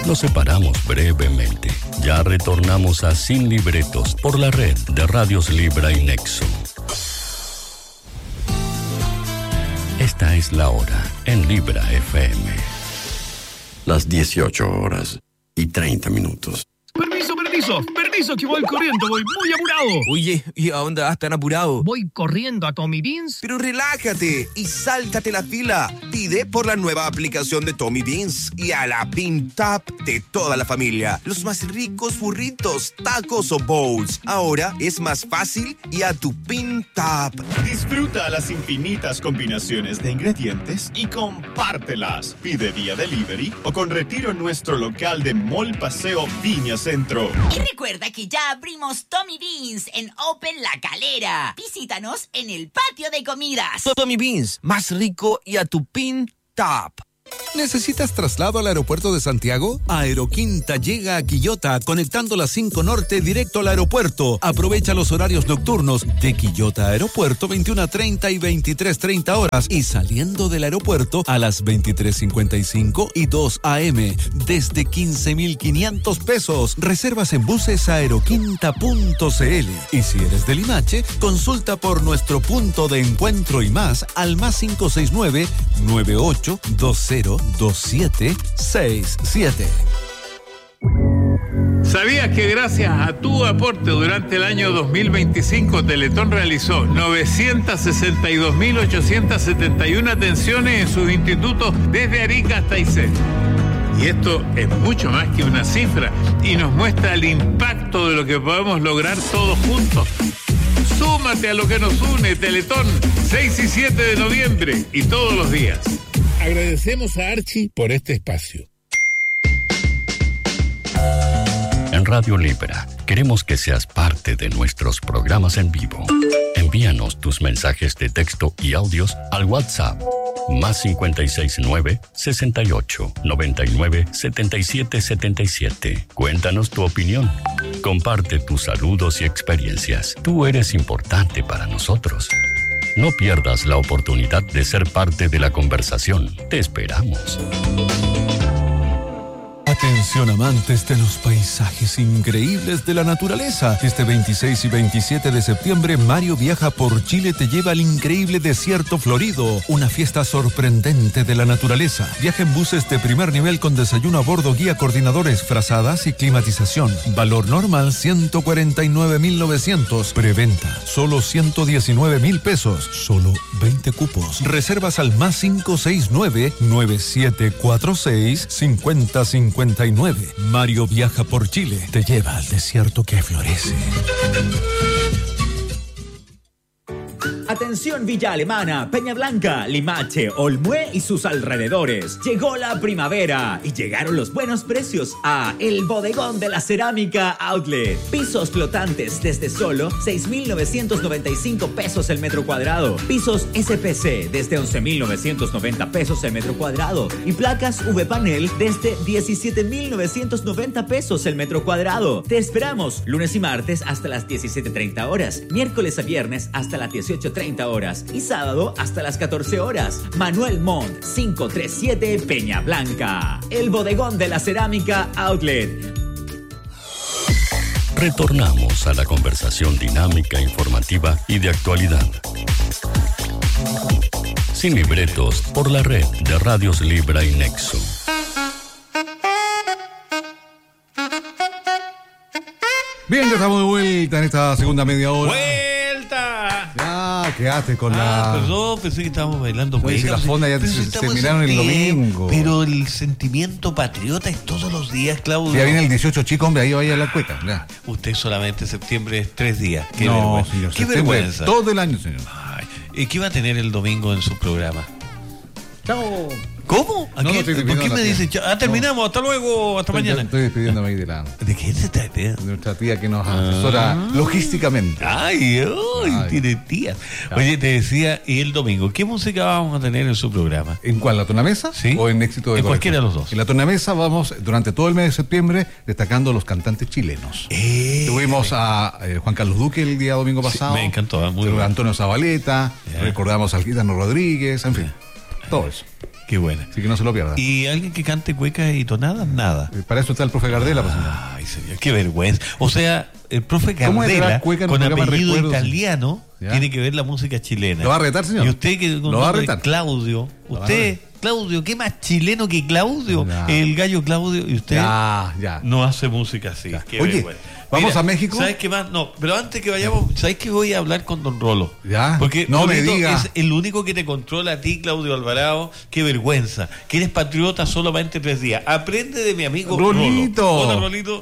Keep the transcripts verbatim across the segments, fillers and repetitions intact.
Nos separamos brevemente. Ya retornamos a Sin Libretos por la red de Radios Libra y Nexo. Esta es la hora en Libra F M. Las dieciocho horas y treinta minutos. Permiso, permiso, permiso, que voy corriendo, voy muy apurado. Oye, ¿y a dónde vas tan apurado? Voy corriendo a Tommy Beans. Pero relájate y sáltate la fila. Pide por la nueva aplicación de Tommy Beans y a la Bean Tap de toda la familia. Los más ricos burritos, tacos o bowls. Ahora es más fácil y a tu Bean Tap. Disfruta las infinitas combinaciones de ingredientes y compártelas. Pide vía delivery o con retiro en nuestro local de Mall Paseo Viña Centro. Y recuerda que ya abrimos Tommy Beans en Open La Calera. Visítanos en el patio de comidas. Tommy Beans, más rico y a tu Bean Tap. ¿Necesitas traslado al aeropuerto de Santiago? Aeroquinta llega a Quillota, conectando la cinco Norte directo al aeropuerto. Aprovecha los horarios nocturnos de Quillota Aeropuerto, veintiuna treinta y veintitrés treinta horas, y saliendo del aeropuerto a las veintitrés cincuenta y cinco y dos a eme, desde quince mil quinientos pesos. Reservas en buses aeroquinta punto cl. Y si eres de Limache, consulta por nuestro punto de encuentro y más al más cinco seis nueve, nueve ocho dos cero dos siete seis siete. ¿Sabías que gracias a tu aporte durante el año dos mil veinticinco Teletón realizó novecientas sesenta y dos mil ochocientas setenta y una atenciones en sus institutos desde Arica hasta Aysén? Y esto es mucho más que una cifra y nos muestra el impacto de lo que podemos lograr todos juntos. Súmate a lo que nos une. Teletón, seis y siete de noviembre y todos los días. Agradecemos a Archie por este espacio. En Radio Libra, queremos que seas parte de nuestros programas en vivo. Envíanos tus mensajes de texto y audios al WhatsApp más cincuenta y seis nueve, sesenta y ocho, noventa y nueve, setenta y siete setenta y siete. Cuéntanos tu opinión. Comparte tus saludos y experiencias. Tú eres importante para nosotros. No pierdas la oportunidad de ser parte de la conversación. Te esperamos. Atención amantes de los paisajes increíbles de la naturaleza. Este veintiséis y veintisiete de septiembre, Mario Viaja por Chile te lleva al increíble desierto florido. Una fiesta sorprendente de la naturaleza. Viaja en buses de primer nivel con desayuno a bordo, guía, coordinadores, frazadas y climatización. Valor normal ciento cuarenta y nueve mil novecientos. Preventa solo ciento diecinueve mil pesos. Solo veinte cupos. Reservas al más cinco seis nueve, nueve siete cuatro seis, cinco cero cinco nueve. Mario Viaja por Chile te lleva al desierto que florece. Atención Villa Alemana, Peña Blanca, Limache, Olmué y sus alrededores. Llegó la primavera y llegaron los buenos precios a El Bodegón de la Cerámica Outlet. Pisos flotantes desde solo seis mil novecientos noventa y cinco pesos el metro cuadrado. Pisos ese pe ce desde once mil novecientos noventa pesos el metro cuadrado. Y placas V-Panel desde diecisiete mil novecientos noventa pesos el metro cuadrado. Te esperamos lunes y martes hasta las diecisiete treinta horas, miércoles a viernes hasta las dieciocho treinta horas y sábado hasta las catorce horas. Manuel Montt, quinientos treinta y siete, Peña Blanca. El Bodegón de la Cerámica Outlet. Retornamos a la conversación dinámica, informativa y de actualidad. Sin libretos por la red de Radios Libra y Nexo. Bien, ya estamos de vuelta en esta segunda media hora. ¡Vuelta! Ya, quedaste con ah, la... perdón, pensé que estábamos bailando. No, si la fonda ya se terminaron el domingo. Pero el sentimiento patriota es todos los días, Claudio. Ya viene el dieciocho, chico, hombre, ahí vaya a la cueca. Ya. Usted solamente septiembre es tres días. Qué no, vergüenza. señor, Qué vergüenza. Todo el año, señor. Ay, ¿y qué va a tener el domingo en su programa? Chao. ¿Cómo? ¿A no, qué, no ¿Por qué me dicen? Ah, terminamos, no. Hasta luego, hasta estoy, mañana. Estoy despidiéndome ahí de la... ¿De qué se trata? De nuestra tía que nos asesora ah. logísticamente. Ay, ay, ay, tiene tía. Oye, te decía, y el domingo, ¿qué música vamos a tener en su programa? ¿En cuál? ¿La tornamesa? ¿Sí? ¿O en Éxito de En cualquiera de los dos. En la tornamesa vamos, durante todo el mes de septiembre, destacando los cantantes chilenos. Eh, Tuvimos a eh, Juan Carlos Duque el día domingo pasado. Sí, me encantó. Muy bueno. Antonio Zabaleta, yeah. Recordamos al Gitano Rodríguez, en fin, todo eso. Qué buena. Así que no se lo pierda. ¿Y alguien que cante cuecas y tonadas? Nada. Para eso está el profe Gardela. Ah, ay, señor, qué vergüenza. O sea, el profe Gardela, cueca con apellido recuerdos, italiano, ¿ya? tiene que ver la música chilena. ¿Lo va a retar, señor? Y usted que con ¿Lo va a nombre retar? Claudio, usted, Claudio, ¿qué más chileno que Claudio? Ya. El gallo Claudio, y usted Ya, ya. no hace música así. Qué Oye, vergüenza. ¿vamos Mira, a México? ¿Sabes qué más? No, pero antes que vayamos, ¿sabes que voy a hablar con don Rolo? Ya. Porque No me Rolito diga. es el único que te controla a ti, Claudio Alvarado. Qué vergüenza. Que eres patriota solamente tres días. Aprende de mi amigo Rolito. Rolo. Hola, Rolito.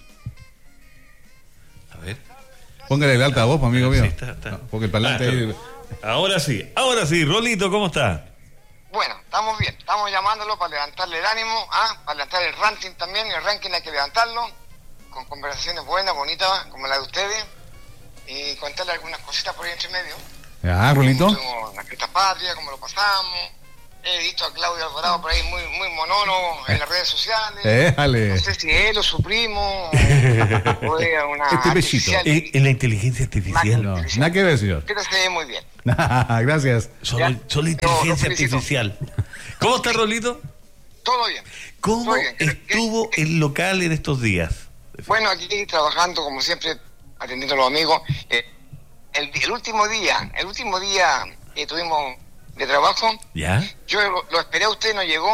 A ver. Póngale el altavoz, amigo mío. Sí, está, está. No, porque el parlante Ah, ahí... Ahora sí, ahora sí. Rolito, ¿cómo está? Bueno, estamos bien, estamos llamándolo para levantarle el ánimo, ¿ah? Para levantar el ranking también, el ranking hay que levantarlo, con conversaciones buenas, bonitas, como la de ustedes, y contarle algunas cositas por ahí entre medio. Ya, Rolito. Como la fiesta patria, cómo lo pasamos. He visto a Claudio Alvarado por ahí muy muy monólogo en las redes sociales. Déjale. No sé si él o su primo o, o era una Este besito. artificial. Es es la inteligencia artificial. No, nada que ver, señor. Pero se ve muy bien. Gracias. Solo, solo inteligencia artificial. ¿Cómo está, Rolito? Todo bien. ¿Cómo Todo bien. estuvo el local en estos días? Bueno, aquí trabajando como siempre, atendiendo a los amigos. Eh, el, el último día, el último día que tuvimos de trabajo, ¿Ya? yo lo, lo esperé a usted, no llegó.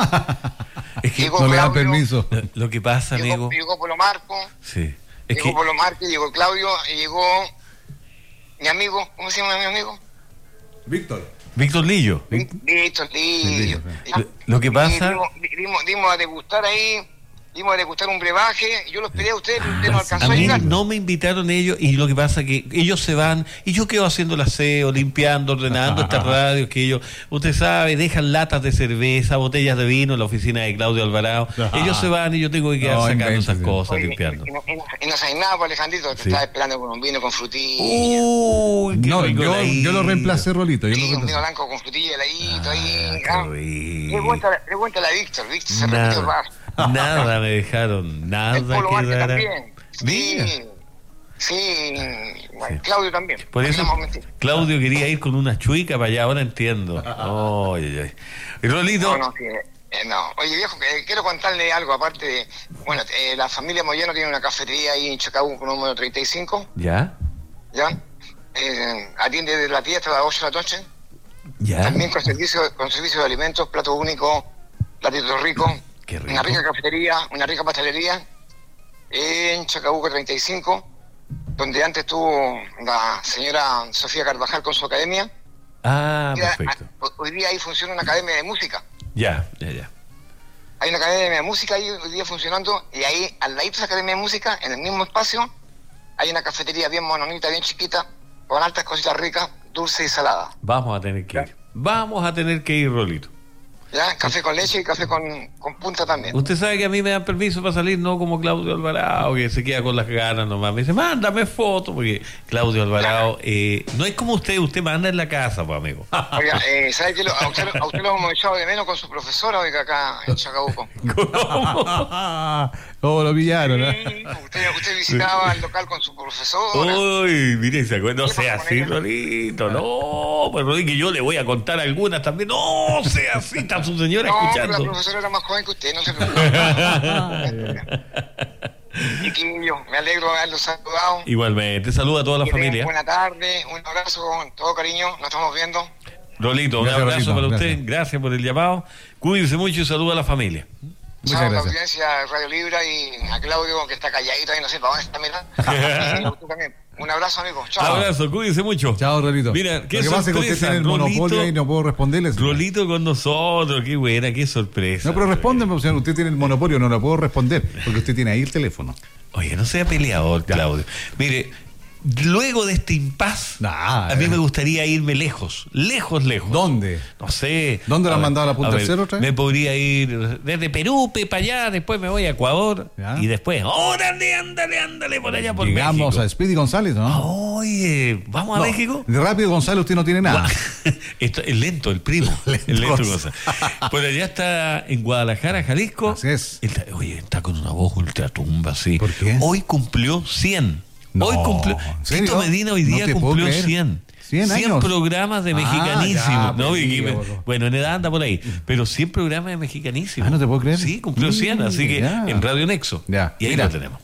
Es que Llegó no le dan Claudio, permiso. Lo, lo que pasa, Llegó, amigo. llegó Polo Marco, Sí. Es llegó que Polo Marco, llegó Claudio, y llegó mi amigo, ¿cómo se llama mi amigo? Víctor. Víctor Lillo. Víctor Lillo. Lo, lo que pasa. Dimos, dimos, dimos a degustar ahí, dimos a degustar un brebaje, y yo lo esperé a usted, pero usted no alcanzó A a, mí llegar. no me invitaron ellos y lo que pasa que ellos se van y yo quedo haciendo el aseo, limpiando, ordenando estas radios que ellos, usted sabe, dejan latas de cerveza, botellas de vino en la oficina de Claudio Alvarado. Ellos se van y yo tengo que quedar No, sacando inventes, esas cosas, Oye, limpiando. Y no, y no, y no sabes nada, pues, Alejandrito, te Sí. estaba esperando con un vino con frutilla. Uy, qué No, rico yo, heladito. yo lo reemplacé, Rolito. Yo Sí, lo un vino reemplacé. blanco con frutilla, heladito ahí. Qué ah. rico. Pregunta- Pregúntale a Víctor, Víctor se repitió el Nada, bar. nada me dejaron, El nada Polo Marco quedara. también. Mira. Sí, sí, bueno, Claudio también. Por eso No, mentira. Claudio quería ir con una chuica para allá, ahora entiendo. Oye, oye. Y Rolito, No, no, sí, eh, no. Oye, viejo, eh, quiero contarle algo, aparte de, bueno, eh, la familia Moyano tiene una cafetería ahí en Chacabuco, número treinta y cinco, ¿ya? ¿ya? Eh, atiende desde las diez hasta las ocho de la noche. ¿Ya? También con servicio, con servicio de alimentos, plato único, platito rico, Qué rico. una rica cafetería, una rica pastelería en Chacabuco treinta y cinco, donde antes estuvo la señora Sofía Carvajal con su academia. Ah, Mira, perfecto. a- hoy día ahí funciona una academia de música. Ya, ya, ya. Hay una academia de música ahí hoy día funcionando, y ahí al ladito de esa academia de música, en el mismo espacio, hay una cafetería bien mononita, bien chiquita, con altas cositas ricas, dulce y salada. Vamos a tener que ir. Vamos a tener que ir, Rolito. ¿Ya? Café con leche y café con, con punta también. Usted sabe que a mí me dan permiso para salir, no como Claudio Alvarado, que se queda con las ganas nomás. Me dice, mándame foto, porque Claudio Alvarado eh, no es como usted, usted manda en la casa, pues, amigo. Oiga, eh, ¿sabe que lo- a, usted, a usted lo hemos echado de menos con su profesora, oiga, acá en Chacabuco? Oh, lo pillaron, ¿eh? Usted, usted visitaba el local con su profesora. Uy, mire, se acuerda, no sea así, Rolito, no, pues Rolito, que yo le voy a contar algunas también, no sea así, está su señora No, pero la escuchando. profesora era más joven que usted, no se preocupe. Chiquillo, me alegro de haberlo saludado. Igualmente, saluda a toda la Que tengan familia. Buena tarde, un abrazo con todo cariño, nos estamos viendo. Rolito, un Gracias, abrazo Rolito, para gracias. usted, gracias por el llamado, cuídense mucho y saluda a la familia. Muchas Chao a la gracias. audiencia de Radio Libra y a Claudio que está calladito ahí, no sé para dónde está mirando. Y a usted también. Un abrazo, amigo. Chao. Abrazo, cuídense mucho. Chao, Rolito. Mira, qué Lo que pasa es que usted sorpresa, tiene el monopolio Rolito. ahí y no puedo responderle. señor. Rolito con nosotros, qué buena, qué sorpresa. No, pero respóndeme, señor. Usted tiene el monopolio, no lo puedo responder, porque usted tiene ahí el teléfono. Oye, no sea peleador, Claudio. Mire, luego de este impas, Nah, a mí eh. me gustaría irme lejos, lejos, lejos. ¿Dónde? No sé. ¿Dónde la A han ver, mandado a la Punta a del ver, Cerro otra vez? Me podría ir desde Perú, para allá, después me voy a Ecuador Ya. y después, órale, ándale, ándale por allá por Llegamos México. a Speedy González, ¿no? Oye, ¿vamos a No, México? De Rápido González usted no tiene nada. Esto es lento, el primo. el lento cosa. Por allá está en Guadalajara, Jalisco. Así es. Él está- oye, está con una voz ultratumba, sí. ¿Por qué? Hoy cumplió cien. No, Hoy cumplió. ¿en serio? Tito Medina hoy No día te puedo cumplió creer. cien. cien años. programas de Ah, Mexicanísimo. ya, ¿no? pues, Y- sí, y- bueno. bueno, en edad anda por ahí. Pero cien programas de Mexicanísimo. Ah, no te puedo creer. Sí, cumplió cien, así que Ya. en Radio Nexo. Ya. Y ahí Mira. lo tenemos.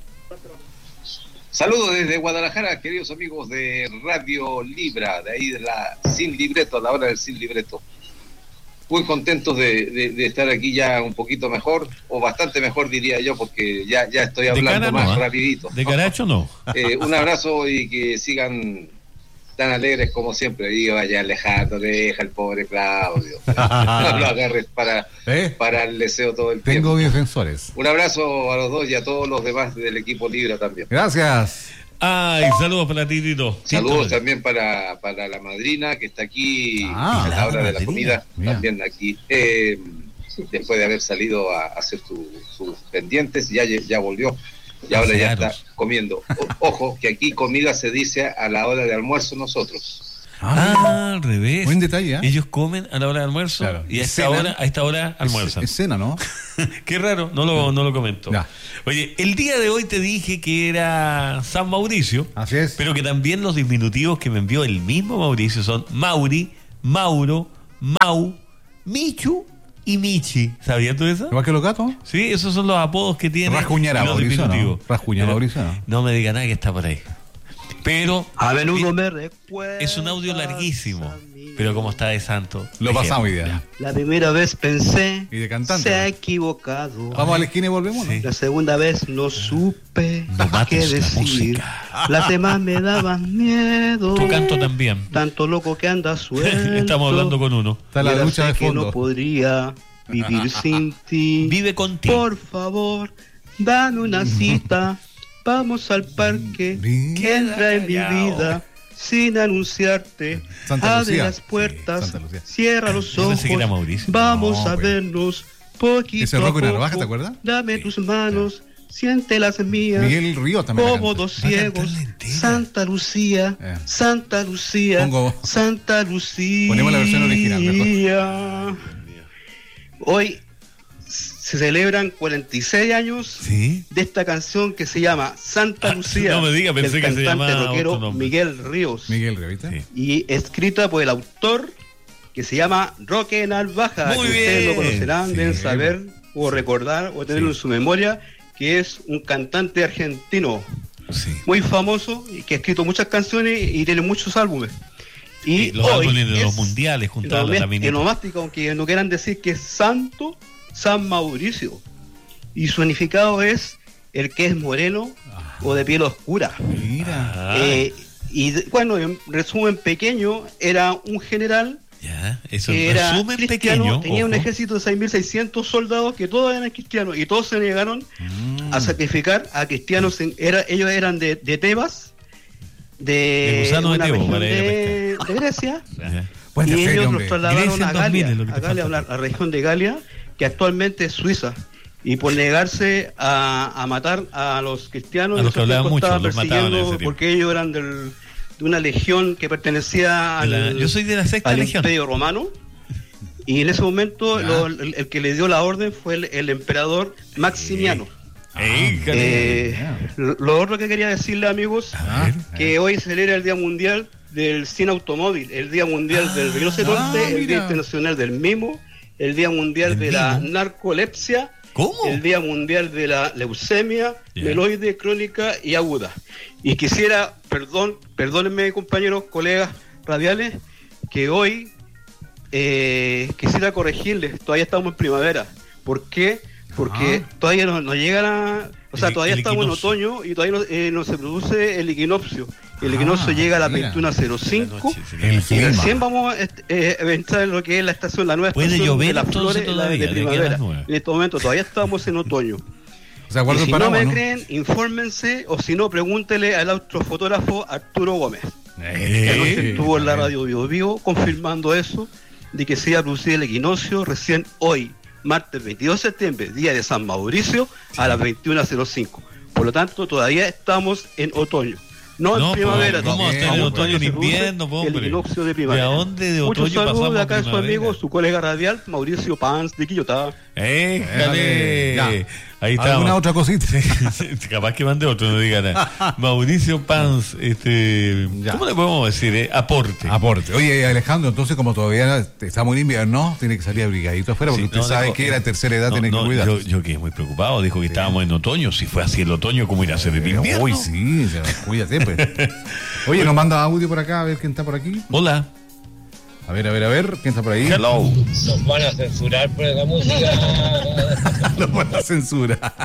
Saludos desde Guadalajara, queridos amigos de Radio Libra, de ahí de la Sin Libreto, a la hora del Sin Libreto. Muy contentos de, de, de estar aquí ya un poquito mejor, o bastante mejor diría yo, porque ya, ya estoy De hablando cara más no, ¿eh? rapidito. De caracho no. Eh, un abrazo y que sigan tan alegres como siempre. Y vaya Alejandro, deja el pobre Claudio. No lo agarres para, ¿Eh? para el deseo todo el tiempo. Tengo defensores. Un abrazo a los dos y a todos los demás del equipo Libra también. Gracias. Ay, saludos para ti, Tito. Saludos Tito. también para, para la madrina que está aquí Ah, a la hora de la madrina. comida, Mira. también aquí, eh, después de haber salido a hacer su- sus pendientes, ya, ya volvió y ahora ya está comiendo. O- ojo, que aquí comida se dice a la hora de almuerzo nosotros. Ah, al revés. Buen detalle, ¿eh? Ellos comen a la hora de almuerzo Claro. y a esta Cenan. hora, a esta hora almuerzan. Es cena, ¿no? Qué raro, no lo, no lo comento. Ya. Oye, el día de hoy te dije que era San Mauricio, Así es. pero que también los diminutivos que me envió el mismo Mauricio son Mauri, Mauro, Mau, Michu y Michi. ¿Sabías tú eso? Igual que los gatos. Sí, esos son los apodos que tiene Rascuñará, los Mauricio, diminutivos. ¿no? Rascuña, Pero Mauricio, ¿no? No me diga nada que está por ahí. Pero A menudo me recuerda. es un audio larguísimo. Pero como está de santo. Lo dejé- pasamos hoy día. La primera vez pensé, Y de cantante. se ha equivocado. Vamos a la esquina y volvemos, ¿no? Sí. La segunda vez no supe No qué mates la decir. música. Las demás me daban miedo. Tu canto también. Tanto loco que anda suelto. Estamos hablando con uno. Está la Y ahora ducha sé de que no fondo. podría vivir sin ti. Vive contigo. Por favor, dame una cita. Vamos al parque. Que entra en mi vida. Sin anunciarte, Santa abre Lucía. las puertas, Sí, Santa Lucía. cierra los Yo ojos, pensé que era Mauricio. vamos No, a pues. vernos poquito Ese a Rocco y poco. Narvaja, ¿te acuerdas? Dame tus manos, siente las mías, Miguel Ríos también. la como canta. dos Va a ciegos, cantarla entera. Santa Lucía, Eh. Santa Lucía, Pongo- Santa Lucía. Ponemos la versión original, Hoy se celebran cuarenta y seis años Sí. de esta canción que se llama Santa Ah, Lucía. no me diga, pensé del que se cantante llamaba rockero otro nombre. Miguel Ríos. Miguel Ríos, ¿viste? Sí. Y escrita por el autor que se llama Roque Narvaja. Muy que ustedes bien. lo conocerán, Sí. deben saber o recordar o tenerlo en su memoria, que es un cantante argentino Sí. muy famoso y que ha escrito muchas canciones y tiene muchos álbumes. Y Y los hoy álbumes de los es mundiales junto a la enomástico, laminita. enomástico, aunque no quieran decir que es santo, San Mauricio. Y su significado es el que es moreno o de piel oscura. Mira. Ah, Eh, y de- bueno, en resumen pequeño, era un general ya, eso que es era resumen cristiano, pequeño. tenía un ojo. ejército de seis mil seiscientos soldados que todos eran cristianos y todos se negaron Mm. a sacrificar a cristianos. En- era, ellos eran de, de Tebas, de, De gusano de una Tebo, región para ir a de, de Grecia. Ya. Buen Y serio, ellos hombre. los trasladaron Grecia a en dos mil Galia, es lo que te a, Galia, a falta. la, la región de Galia, que actualmente es Suiza. Y por negarse a, a matar a los cristianos, A los que esos hablaban tipos mucho, estaban los mataban en ese persiguiendo tiempo. porque ellos eran del, de una legión que pertenecía De la- al, yo soy de la sexta al legión. Imperio Romano. Y en ese momento Ya. lo- el, el que le dio la orden fue el, el emperador Maximiano. Ey, Eh, ya. lo, lo otro que quería decirle, amigos, A ver. que hoy se celebra el Día Mundial del Cine Automóvil, el Día Mundial del rinoceronte, ah, el Día mira. Internacional del Mimo, el Día Mundial ¿Del de la mimo? narcolepsia, ¿Cómo? el Día Mundial de la leucemia, Ya. meloide, crónica y aguda. Y quisiera, perdón, perdónenme compañeros, colegas radiales, que hoy eh, quisiera corregirles, todavía estamos en primavera. ¿Por qué? Porque Ah. todavía no, no llega la... O sea, El- todavía el estamos equinoccio. en otoño y todavía no, eh, no se produce el equinoccio. El Ah, equinoccio llega a las mira. veintiuna cero cinco. La noche sería El la- Y clima. recién vamos a est- eh, a entrar en lo que es la estación, la nueva Puede estación llover de las entonces flores, la todavía, de de aquí a primavera. las nueve. En este momento todavía estamos en otoño. O sea, guarda Y el si no paraguas, me ¿no? creen, infórmense o si no, pregúntele al astrofotógrafo Arturo Gómez. Eh, Que anoche estuvo en la eh. radio Bio Bio confirmando eso, de que se iba a producir el equinoccio recién hoy, martes veintidós de septiembre, día de San Mauricio, a las veintiuna cero cinco. Por lo tanto, todavía estamos en otoño. No, No, en primavera. pues, ¿cómo no. estar en Vamos, otoño, en se produce invierno, pues, el hombre? equinoccio de primavera. ¿De dónde de Muchos otoño saludos pasamos de a acá de su primavera? amigo, su colega radial, Mauricio Pans de Quillotá. ¡Éjale! Ya. Ahí está. ¿Alguna otra cosita? Capaz que mande otro, no diga nada. Mauricio Pans, este, ¿cómo le podemos decir? Eh? Aporte. Aporte. Oye, Alejandro, entonces como todavía está muy invierno, tiene que salir abrigadito afuera, porque Sí, usted no, sabe dijo, que la tercera edad no, tiene no, que cuidar. Yo, yo quedé muy preocupado, dijo que estábamos en otoño. Si fue así el otoño, ¿cómo irá a ser el invierno? Uy, sí, cuídate, pues. Oye, nos manda audio por acá, a ver quién está por aquí. Hola. A ver, a ver, a ver, ¿quién está por ahí? Hello. Nos van a censurar por la música. Nos van a censurar.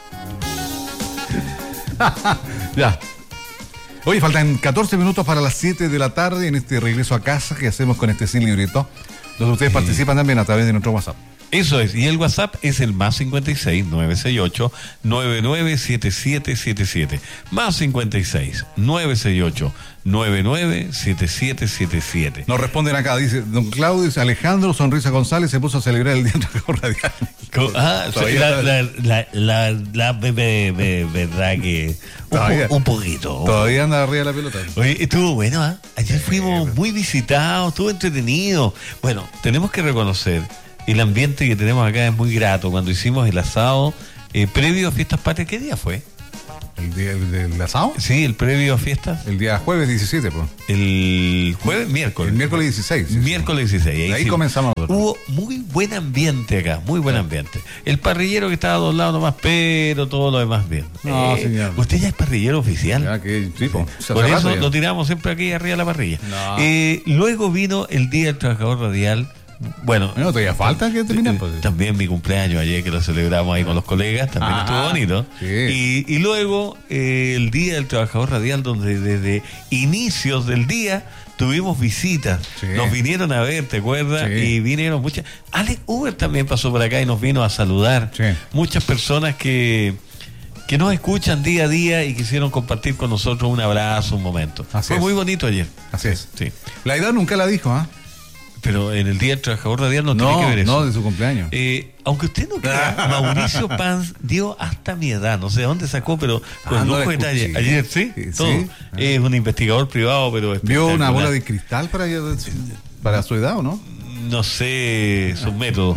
Ya. Oye, faltan catorce minutos para las siete de la tarde en este regreso a casa que hacemos con este Sin Libreto, donde ustedes sí. participan también a través de nuestro WhatsApp. Eso es, y el WhatsApp es el más cincuenta y seis, nueve seis ocho, nueve nueve siete siete siete siete. Más cincuenta y seis, nueve seis ocho, nueve nueve siete siete siete siete. Nos responden acá, dice don Claudio, dice Alejandro Sonrisa González se puso a celebrar el Día del Trabajador Radial. Ah, la, la, la, la, la bebé, bebé, verdad que un, todavía, un poquito. Todavía anda arriba de la pelota. Oye, estuvo bueno, ¿eh? Ayer fuimos eh, muy visitados, estuvo entretenido. Bueno, tenemos que reconocer, el ambiente que tenemos acá es muy grato. Cuando hicimos el asado eh, previo a Fiestas Patrias, ¿qué día fue? ¿El día el, del asado? Sí, el previo a fiestas. El día jueves diecisiete, pues. El jueves, miércoles. El miércoles dieciséis. Sí, miércoles dieciséis. Ahí, de ahí sí, comenzamos nosotros. Hubo muy buen ambiente acá, muy buen ambiente. El parrillero que estaba a dos lados nomás, pero todo lo demás bien. No, eh, señor. Usted ya es parrillero oficial. Ya que, sí, po. Por eso rato, lo tiramos siempre aquí arriba de la parrilla. No. Eh, luego vino el Día del Trabajador Radial. Bueno, no, todavía falta que termine. Pues. También mi cumpleaños ayer, que lo celebramos ahí con los colegas, también Ajá, estuvo bonito. Sí. Y, y luego eh, el Día del Trabajador Radial, donde desde inicios del día tuvimos visitas. Sí. Nos vinieron a ver, ¿te acuerdas? Sí. Y vinieron muchas. Alex Uber también pasó por acá y nos vino a saludar. Sí. Muchas personas que que nos escuchan día a día y quisieron compartir con nosotros un abrazo, un momento. Así Fue es. muy bonito ayer. Así es. Sí. La edad nunca la dijo, ¿ah? ¿eh? Pero en el Día del Trabajador Radial no, no tiene que ver eso. No, de su cumpleaños. Eh, aunque usted no crea, Mauricio Pans dio hasta mi edad, no sé de dónde sacó, pero con ah, lujo de detalle. Ayer, ¿sí? sí todo. Sí. Ah. Es un investigador privado, pero ¿vio una bola de cristal para, para su edad o no? No sé sus métodos,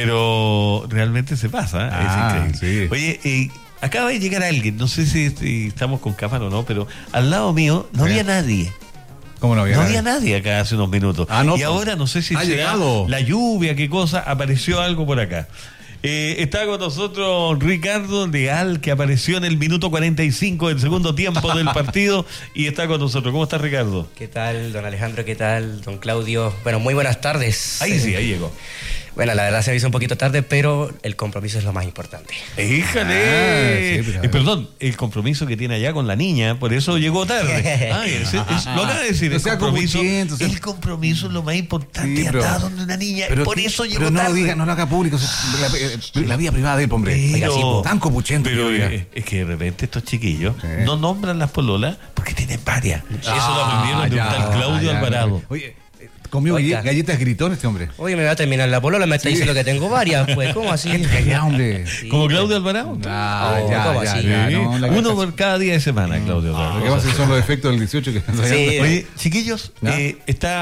pero realmente se pasa, ah, es increíble. Sí. Oye, eh, acaba de llegar alguien, no sé si, si estamos con cámara o no, pero al lado mío no había nadie. ¿Cómo no había no nadie? había nadie acá hace unos minutos. Ah, no, y ahora no sé si ha será llegado. La lluvia, qué cosa, apareció algo por acá. Eh, está con nosotros Ricardo Leal, que apareció en el minuto cuarenta y cinco del segundo tiempo del partido y está con nosotros. ¿Cómo está, Ricardo? ¿Qué tal, don Alejandro? ¿Qué tal, don Claudio? Bueno, muy buenas tardes. Ahí sí, ahí llegó. Bueno, la verdad se hizo un poquito tarde, pero el compromiso es lo más importante. ¡Híjale! Ah, sí, eh, perdón, el compromiso que tiene allá con la niña, por eso llegó tarde. Ah, es, es, es, lo acaba de decir, el compromiso, el compromiso es lo más importante. Sí, pero, está donde una niña, por eso llegó pero tarde. Pero no lo diga, no lo haga público, la, la vida privada de él, hombre. Pero, así, tan copuchento. Pero eh, es que de repente estos chiquillos sí. no nombran las pololas porque tienen varias. Ah, eso lo aprendieron de un tal Claudio ya, Alvarado. Oye, comió Oiga. galletas gritón este hombre. Oye, me va a terminar la polola, me está sí. diciendo que tengo varias, pues, ¿cómo así? Ya, hombre. Sí. ¿Como Claudio Alvarado? Ah, oh, ya, ¿cómo ya, así? Ya, no, Uno por cada día de semana, Claudio Alvarado. Lo que pasa son los efectos del dieciocho que están sí. Oye, chiquillos, eh,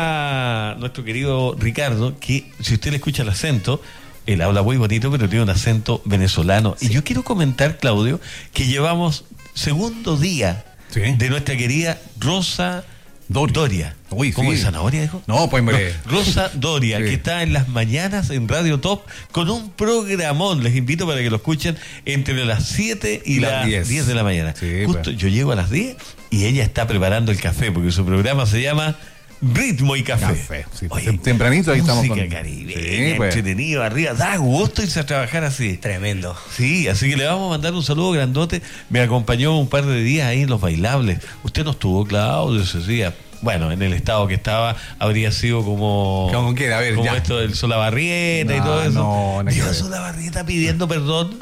está nuestro querido Ricardo, que si usted le escucha el acento, él habla muy bonito, pero tiene un acento venezolano. Sí. Y yo quiero comentar, Claudio, que llevamos segundo día sí. de nuestra querida Rosa Doria. Doria. Uy, ¿Cómo sí. es Zanahoria, dijo? No, pues hombre. No, Rosa Doria, sí. que está en las mañanas en Radio Top con un programón. Les invito para que lo escuchen entre las siete y las diez de la mañana. Sí, Justo pues. Yo llego a las diez y ella está preparando el café, porque su programa se llama Ritmo y Café. Café sí, Oye, tempranito ahí estamos con... caribeña, sí, pues. entretenido, arriba. Da gusto irse a trabajar así. Tremendo. Sí, así que le vamos a mandar un saludo grandote. Me acompañó un par de días ahí en los bailables. Usted no estuvo, Claudio, ese día. Bueno, en el estado que estaba habría sido como ¿Cómo quiere? A ver, como ya. esto del Solabarrieta no, y todo eso. No, no dijo Solabarrieta pidiendo perdón.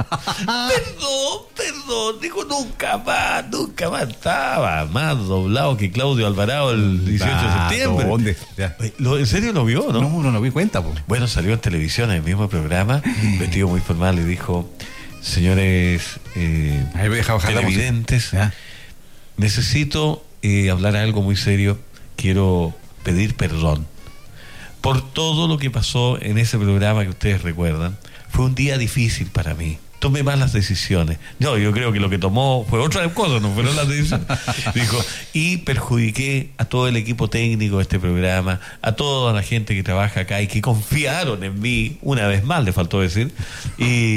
perdón, perdón. Dijo nunca más, nunca más. Estaba más doblado que Claudio Alvarado el dieciocho nah, de septiembre. ¿Dónde? Ya. ¿Lo, ¿En serio lo vio, no? No, no lo vi cuenta. Po. Bueno, salió en televisión en el mismo programa, vestido muy formal, y dijo, señores eh, televidentes, necesito eh, hablar algo muy serio. Quiero pedir perdón por todo lo que pasó en ese programa que ustedes recuerdan. fue un día difícil para mí. Tomé malas decisiones. No, yo creo que lo que tomó fue otra cosa, no fueron las decisiones. Dijo, y perjudiqué a todo el equipo técnico de este programa, a toda la gente que trabaja acá y que confiaron en mí, una vez más le faltó decir, y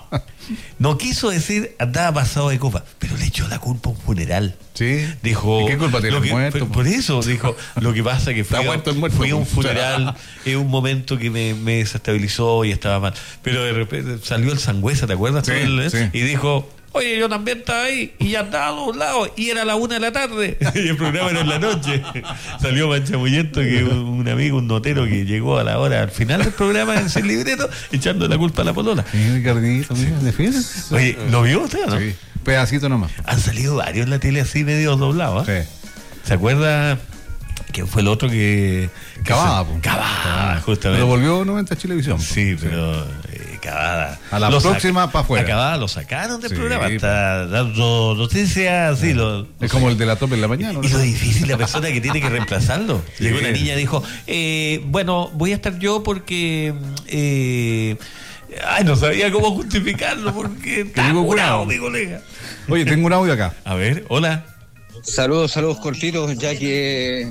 no quiso decir andaba pasado de copa, pero le echó la culpa a un funeral. Sí. Dijo, ¿y qué culpa tiene el muerto? Por, por eso dijo, lo que pasa que fui, muerto el muerto, fui a un funeral, es un momento que me, me desestabilizó y estaba mal. Pero de repente salió el Sangüesa, ¿te acuerdas? Sí, el, sí. Y dijo, oye, yo también estaba ahí y ya andaba a un lado y era la una de la tarde y el programa era en la noche. Salió Manchamullento, que un, un amigo, un notero que llegó a la hora al final del programa en Sin Libreto echando la culpa a la polola. Sí, Ricardito, mira, defiendes. Oye, ¿lo vio usted, no? Sí, pedacito nomás. Han salido varios en la tele así medio doblados, ¿eh? Sí. ¿Se acuerda quién fue el otro que... Cavada, pues. Cavada, justamente. Pero volvió noventa Chilevisión. Sí, pero eh, Cavada. A la próxima para afuera. A Cavada lo sacaron del sí, programa. Está dando noticias así. Lo, es como el de la Tope en la mañana. Y, y lo difícil, la persona que tiene que reemplazarlo. Sí. Llegó una niña y dijo, eh, bueno, voy a estar yo porque... Eh, ay, no sabía cómo justificarlo porque está curado mi colega. Oye, tengo un audio acá. A ver, hola. Saludos, saludos cortitos, ya que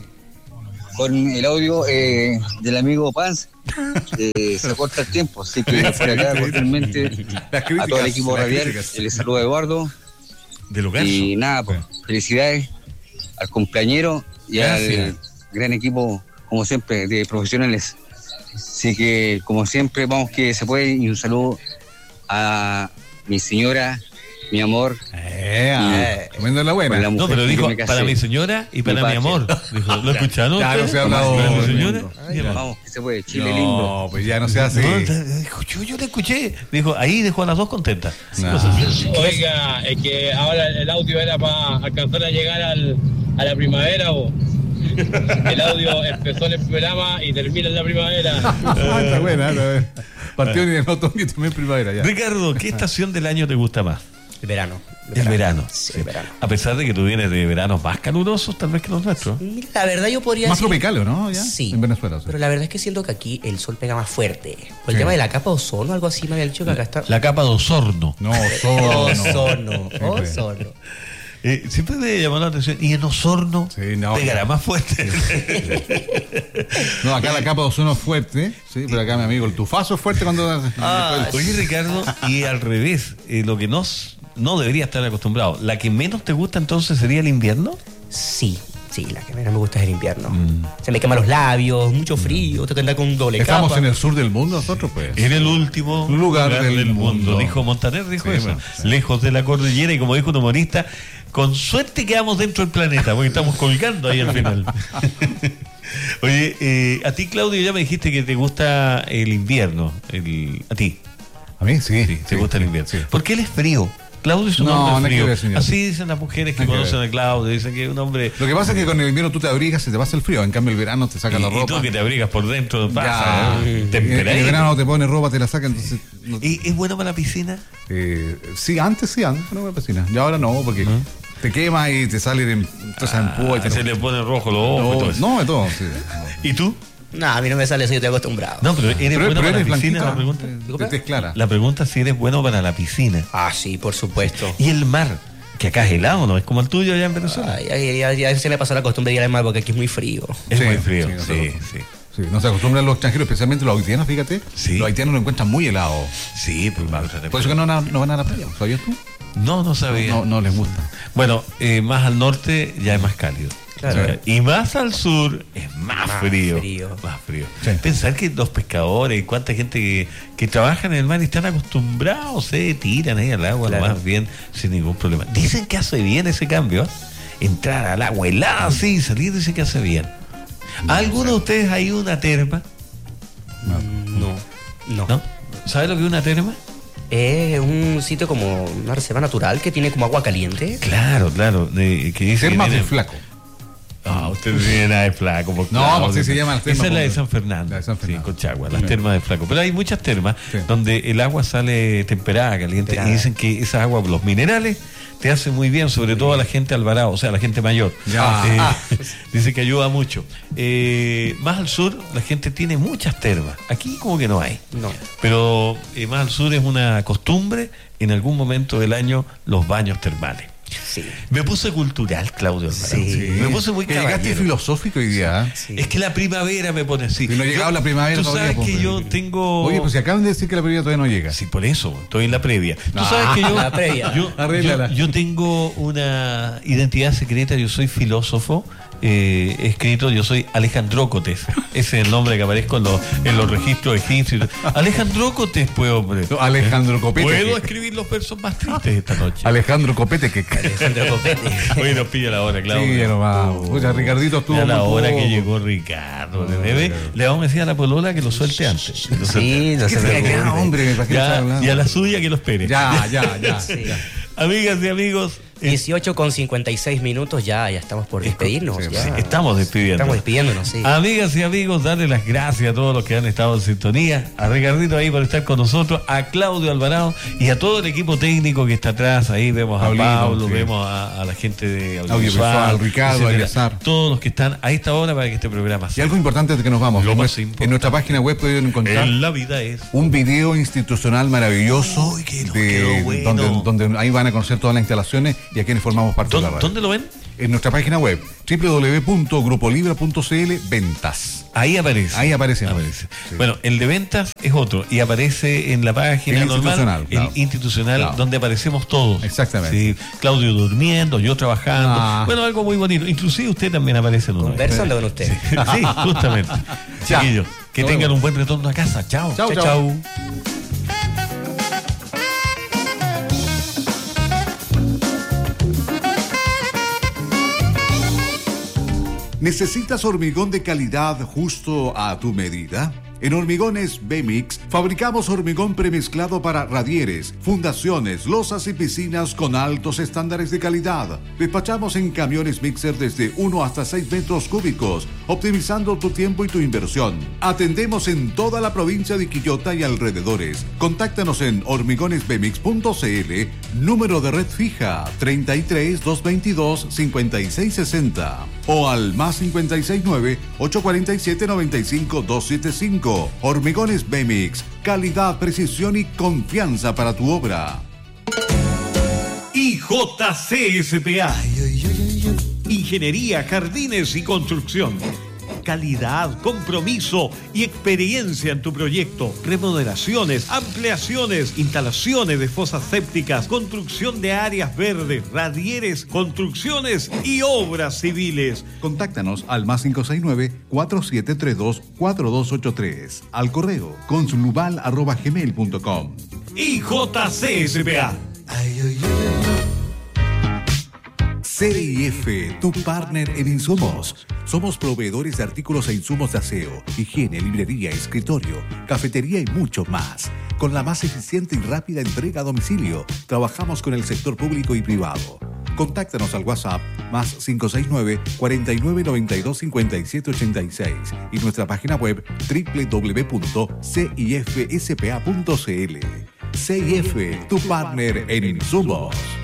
con el audio eh, del amigo Paz eh, se corta el tiempo, así que por acá cordialmente a todo el equipo radial les saluda Eduardo de lugar. Y nada, pues, felicidades al cumpleañero y gracias al gran equipo, como siempre, de profesionales. Así que como siempre vamos que se puede, y un saludo a mi señora, mi amor. Eh, eh, comiendo la buena. La no, pero dijo para mi señora y para mi, mi amor. Dijo, ¿lo escucharon? Ya no se ha hablado. ¿Para mi señora? Ay, vamos, que se puede. Chile no, lindo. No, pues ya no se hace. No, dijo, yo, yo le escuché. Dijo, ahí dejó a las dos contentas. No. Oiga, es que ahora el audio era para alcanzar a llegar al, a la primavera o... El audio empezó en el programa y termina en la primavera. Ah, está buena, está buena. Partió en el otoño y también primavera ya. Ricardo, ¿qué estación del año te gusta más? El verano. El verano. verano. Sí, el verano. A pesar de que tú vienes de veranos más calurosos, tal vez que los nuestros. Mira, la verdad yo podría más decir... tropical, ¿no? ¿Ya? Sí. En Venezuela. Sí. Pero la verdad es que siento que aquí el sol pega más fuerte. Por el sí. tema de la capa de ozono, algo así me había dicho que acá está. La capa de osorno. No, osorno. Osorno. Osorno. Eh, siempre me llamó la atención. Y en Osorno sí, no, pegará más fuerte. No, acá la capa de ozono es fuerte, sí, pero acá mi amigo, el tufazo es fuerte cuando... Ah, oye, Ricardo, y al revés, eh, lo que no, no debería estar acostumbrado, ¿la que menos te gusta entonces sería el invierno? Sí. Sí, la que menos me gusta es el invierno. Mm. Se me queman los labios, mucho frío, tengo que andar con un doble Estamos capa. en el sur del mundo nosotros, pues. En el último lugar, lugar del, del mundo. mundo. Dijo Montaner, dijo sí, eso. Bueno, sí. Lejos de la cordillera y como dijo un humorista, con suerte quedamos dentro del planeta, porque estamos colgando ahí al final. Oye, eh, a ti, Claudio, ya me dijiste que te gusta el invierno. El, a ti. A mí sí. sí te sí, gusta sí, el invierno. Sí. ¿Por qué él es frío? Claudio es un no, hombre frío. No ver, señor. Así dicen las mujeres que no conocen a Claudio, dicen que es un hombre... Lo que pasa es que con el invierno tú te abrigas, se te pasa el frío, en cambio el verano te saca y, la ropa. Y tú que te abrigas por dentro, pasa, ya, ¿eh? En el verano te pones ropa, te la saca, entonces... No... ¿Y es bueno para la piscina? Eh, sí, antes sí, antes no para la piscina. Y ahora no, porque ¿Mm? te quema y te sale de entonces ah, empúa y te se lo... le pone rojo los ojos no, y todo eso. No, de todo, sí. ¿Y tú? No, a mí no me sale eso, yo estoy acostumbrado. No, pero eres pero, bueno pero para eres la piscina, blanquita, la pregunta. Eh, es clara. La pregunta es si eres bueno para la piscina. Ah, sí, por supuesto. ¿Y el mar? Que acá es helado, ¿no? Es como el tuyo allá en Venezuela. Ay, ay, ay, ya se me pasó la costumbre de ir al mar porque aquí es muy frío. Es sí, muy frío, sí, no sí, sí. Sí, no se acostumbran los extranjeros, especialmente los haitianos, fíjate. Sí. Los haitianos lo encuentran muy helado. Sí, pues más. Por eso que no, no van a la playa, ¿sabías tú? No, no sabía. No, no les gusta. Bueno, eh, más al norte ya es más cálido. Claro. Y más al sur es más, más frío, frío. Más frío. Sí. Pensar que los pescadores, cuánta gente que, que trabaja en el mar y están acostumbrados, se tiran ahí al agua, claro. Más bien, sin ningún problema. Dicen que hace bien ese cambio, ¿eh? Entrar al agua helada así y salir, dicen que hace bien. No, ¿alguno de ustedes ha ido a una terma? No. No. ¿No? ¿Sabe lo que es una terma? Es un sitio como una reserva natural que tiene como agua caliente. Claro, claro. De, que dice Termas que del tiene... Flaco. No, usted no tiene nada de flaco. No, Claudio. Así se llaman las termas. Esa es la de por- San Fernando. La de San Fernando. Sí, Colchagua, las Sí. termas de flaco. Pero hay muchas termas Sí. donde el agua sale temperada, caliente. Temperada. Y dicen que esa agua, los minerales, te hace muy bien, sobre todo a la gente Alvarado, o sea, a la gente mayor. Ya. Eh, Ah. Dice que ayuda mucho. Eh, más al sur, la gente tiene muchas termas. Aquí como que no hay. No. Pero eh, más al sur es una costumbre, en algún momento del año, los baños termales. Sí. Me puse cultural, Claudio Alvarado. Sí. Me puse muy Que llegaste caballero. filosófico hoy día. ¿eh? Sí. Es que la primavera me pone así. Y no ha llegado la primavera Tú todavía, sabes pues, que pero- yo tengo... Oye, pues si acaban de decir que la primavera todavía no llega. Sí, por eso, estoy en la previa. Tú Ah, sabes que yo, la previa. yo, Arréglala. yo, yo tengo una identidad secreta, yo soy filósofo. Eh, he escrito, yo soy Alejandrócotes. Ese es el nombre que aparezco en los, en los registros egipcios. Alejandrócotes, pues, hombre. No, Alejandro Copete. Puedo escribir los versos más tristes esta noche. Alejandro Copete, que Alejandro Copete. Hoy nos pilla la hora, Claudio. Sí, ya no vamos. Oye, Ricardito estuvo. Ya la muy hora poco. que llegó Ricardo. de bebé, le vamos a decir a la polola que lo suelte antes. Que lo suelte Sí, no ¿Qué se se preocupe. queda, hombre? ¿Para qué está Ya, hablando? y a la suya que lo espere. Ya, ya, ya. Sí. ya. Amigas y amigos, eh, dieciocho con cincuenta y seis minutos ya, ya estamos por despedirnos. sí, ya. sí, estamos despidiendo. Estamos despidiéndonos, sí. Amigas y amigos, darle las gracias a todos los que han estado en sintonía, a Ricardito ahí por estar con nosotros, a Claudio Alvarado y a todo el equipo técnico que está atrás. Ahí vemos a Paulino, Pablo, sí. vemos a, a la gente de Audiovisual, audiovisual, Ricardo, etcétera. Eliazar. Todos los que están a esta hora para que este programa Y sea. algo importante de que nos vamos. Lo en, más nuestra- importante. en nuestra página web pueden encontrar En la vida es. un video institucional maravilloso Uy, que nos de- quedó bueno. donde, donde ahí van a conocer todas las instalaciones y a quienes formamos parte de la ¿Dónde, radio. dónde lo ven? En nuestra página web doble u doble u doble u punto grupo libra punto c l ventas. Ahí aparece. Ahí aparece. Aparece. Sí. Bueno, el de ventas es otro y aparece en la página El normal, institucional, claro. el institucional, Claro. donde aparecemos todos. Exactamente. Sí, Claudio durmiendo, yo trabajando. Ah. Bueno, algo muy bonito. Inclusive usted también aparece en uno. Conversando con usted. Sí, justamente. Ya. Chiquillos, que Nos tengan vemos. un buen retorno a casa. Chao. Chao, chao. chao. ¿Necesitas hormigón de calidad justo a tu medida? En Hormigones B-Mix fabricamos hormigón premezclado para radieres, fundaciones, losas y piscinas con altos estándares de calidad. Despachamos en camiones mixer desde uno hasta seis metros cúbicos, optimizando tu tiempo y tu inversión. Atendemos en toda la provincia de Quillota y alrededores. Contáctanos en hormigones b mix punto c l, número de red fija treinta y tres, doscientos veintidós, cincuenta y seis sesenta o al más cincuenta y seis nueve, ochocientos cuarenta y siete, noventa y cinco, doscientos setenta y cinco. Hormigones B-Mix, calidad, precisión y confianza para tu obra. I J C S P A. Ingeniería, jardines y construcción. Calidad, compromiso y experiencia en tu proyecto. Remodelaciones, ampliaciones, instalaciones de fosas sépticas, construcción de áreas verdes, radieres, construcciones y obras civiles. Contáctanos al más cinco seis nueve, cuatro siete tres dos, cuatro dos ocho tres. Al correo consulubal arroba gmail punto com. I J C S P A. C I F, tu partner en insumos. Somos proveedores de artículos e insumos de aseo, higiene, librería, escritorio, cafetería y mucho más. Con la más eficiente y rápida entrega a domicilio, trabajamos con el sector público y privado. Contáctanos al WhatsApp más cinco seis nueve, cuarenta y nueve, noventa y dos, cincuenta y siete ochenta y seis y nuestra página web doble u doble u doble u punto c i f s p a punto c l. C I F, tu partner en insumos.